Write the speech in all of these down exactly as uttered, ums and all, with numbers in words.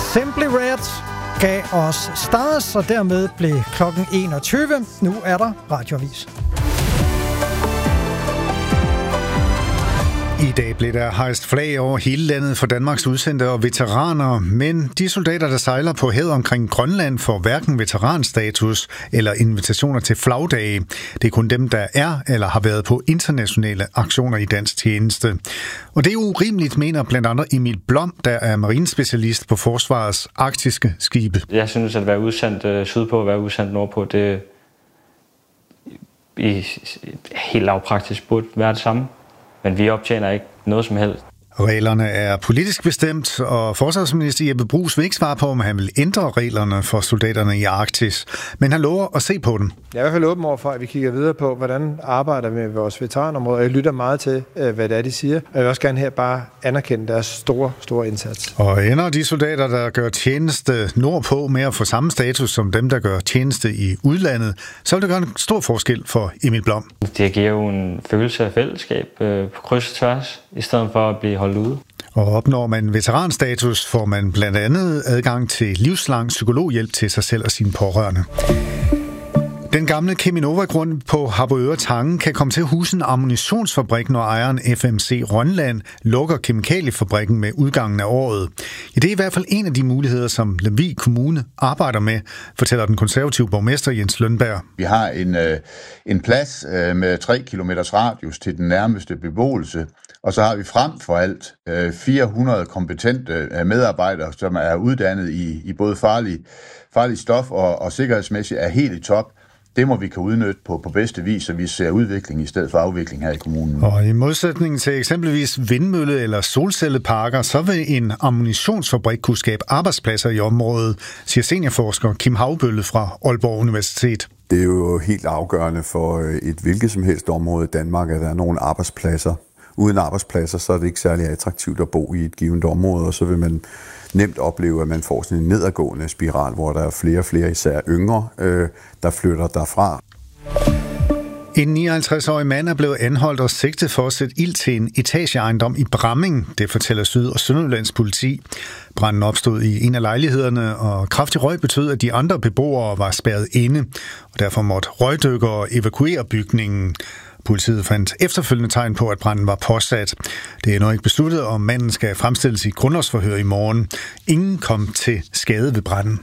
Simply Red gav os Stars, og dermed blev klokken enogtyve. Nu er der radioavis. I dag blev der hejst flag over hele landet for Danmarks udsendte og veteraner, men de soldater, der sejler på havet omkring Grønland, får hverken veteranstatus eller invitationer til flagdage. Det er kun dem, der er eller har været på internationale aktioner i dansk tjeneste. Og det er urimeligt, mener blandt andet Emil Blom, der er marinespecialist på Forsvarets arktiske skibe. Jeg synes, at være udsendt sydpå og være udsendt nordpå, det i helt lavpraktisk burde være det samme. Men vi optjener ikke noget som helst. Reglerne er politisk bestemt, og forsvarsminister Jeppe Bruus vil ikke svare på, om han vil ændre reglerne for soldaterne i Arktis. Men han lover at se på dem. Jeg er i hvert fald åben over for, at vi kigger videre på, hvordan arbejder vi med vores veteranområder. Jeg lytter meget til, hvad det er, de siger. Og jeg vil også gerne her bare anerkende deres store, store indsats. Og ender de soldater, der gør tjeneste nordpå med at få samme status som dem, der gør tjeneste i udlandet, så vil det gøre en stor forskel for Emil Blom. Det giver jo en følelse af fællesskab på kryds og tværs, i stedet for at blive holdt ude. Og opnår man veteranstatus, får man blandt andet adgang til livslang psykologhjælp til sig selv og sine pårørende. Den gamle Cheminova-grund på Harboøre Tange kan komme til at huse en ammunitionsfabrik, når ejeren F M C Rønland lukker kemikaliefabrikken med udgangen af året. Ja, det er i hvert fald en af de muligheder, som Lemvig Kommune arbejder med, fortæller den konservative borgmester Jens Lønberg. Vi har en, en plads med tre kilometers radius til den nærmeste beboelse, og så har vi frem for alt fire hundrede kompetente medarbejdere, som er uddannet i, i både farlig, farlig stof og, og sikkerhedsmæssigt er helt i top. Det må vi kan udnytte på, på bedste vis, så vi ser udvikling i stedet for afvikling her i kommunen. Og i modsætning til eksempelvis vindmølle- eller solcelleparker, så vil en ammunitionsfabrik kunne skabe arbejdspladser i området, siger seniorforsker Kim Havbølle fra Aalborg Universitet. Det er jo helt afgørende for et hvilket som helst område i Danmark, at der er nogle arbejdspladser. Uden arbejdspladser, så er det ikke særlig attraktivt at bo i et givet område, og så vil man nemt opleve, at man får sådan en nedadgående spiral, hvor der er flere og flere, især yngre, øh, der flytter derfra. En nioghalvtreds-årig mand er blevet anholdt og sigtet for at sætte ild til en etageejendom i Bramming, det fortæller Syd- og Sønderjyllands politi. Branden opstod i en af lejlighederne, og kraftig røg betød, at de andre beboere var spærret inde, og derfor måtte røgdykkere evakuere bygningen. Politiet fandt efterfølgende tegn på, at branden var påsat. Det er endnu ikke besluttet, om manden skal fremstilles i grundlovsforhør i morgen. Ingen kom til skade ved branden.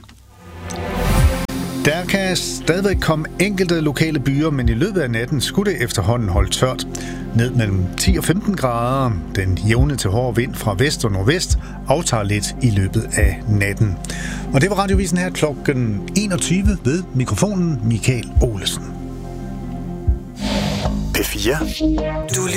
Der kan stadigvæk komme enkelte lokale byer, men i løbet af natten skulle det efterhånden holde tørt. Ned mellem ti og femten grader. Den jævne til hård vind fra vest og nordvest aftager lidt i løbet af natten. Og det var radiovisen her klokken enogtyve ved mikrofonen Michael Olesen. P fire. Du